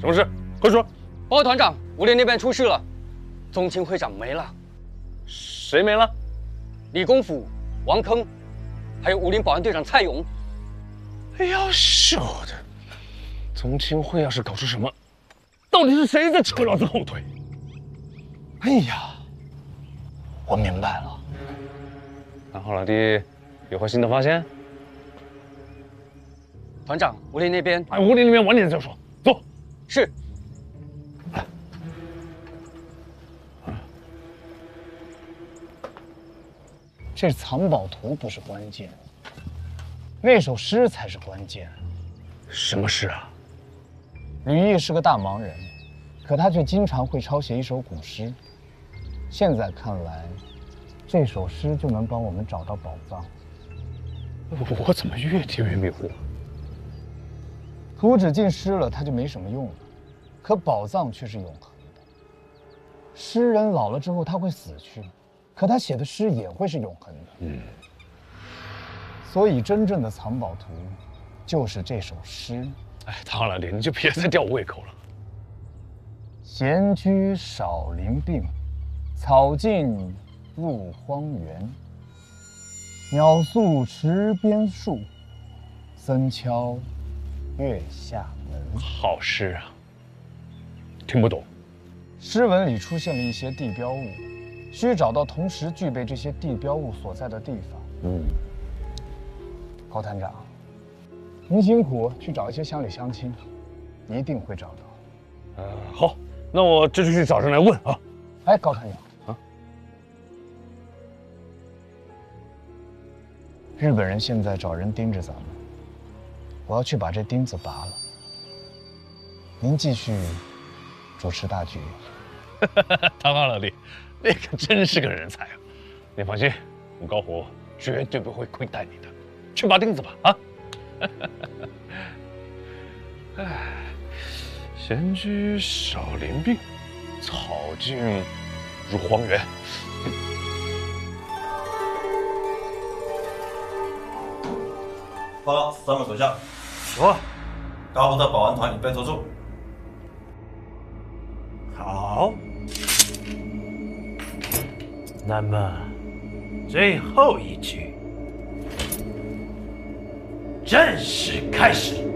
什么事？快说！ 报告团长，武林那边出事了，宗庆会长没了。 谁没了？ 李公甫、王坑，还有武林保安队长蔡勇。 哎呀，晓得！宗庆会要是搞出什么，到底是谁在扯老子后腿？ 哎呀，我明白了。 那好，老弟，有何新的发现？ 团长，武林那边…… 哎，武林那边晚点再说。走。 是。 这藏宝图不是关键，那首诗才是关键。 什么诗啊？ 吕毅是个大忙人，可他却经常会抄写一首古诗。现在看来，这首诗就能帮我们找到宝藏。 我怎么越听越迷糊？ 图纸进诗了，它就没什么用了，可宝藏却是永恒的。诗人老了之后他会死去，可他写的诗也会是永恒的。所以真正的藏宝图，就是这首诗。 哎，唐老弟，你就别再吊我胃口了。 闲居少林病，草径入荒原。鸟宿池边树，僧敲月下门。 好诗啊，听不懂。 诗文里出现了一些地标物，需找到同时具备这些地标物所在的地方。高团长，您辛苦去找一些乡里乡亲，一定会找到。 好，那我这就去找人来问啊。 哎，高团长啊， 日本人现在找人盯着咱们，我要去把这钉子拔了。您继续主持大局。 唐老弟，那可真是个人才啊！你放心，我高虎绝对不会亏待你的。去拔钉子吧，啊！哎，闲居少林病，草径入荒原。 报告三本手下， 说， 高虎的保安团已被拖住。 好，那么最后一局正式开始。